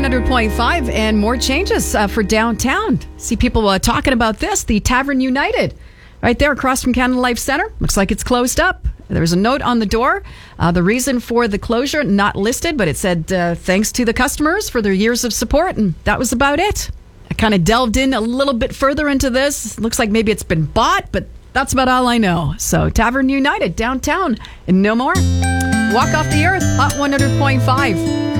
100.5 and more changes for downtown. See people talking about this. The Tavern United right there across from Canada Life Center. Looks like it's closed up. There's a note on the door. The reason for the closure, not listed, but it said thanks to the customers for their years of support. And that was about it. I kind of delved in a little bit further into this. Looks like maybe it's been bought, but that's about all I know. So Tavern United downtown and no more. Walk off the earth, Hot 100.5.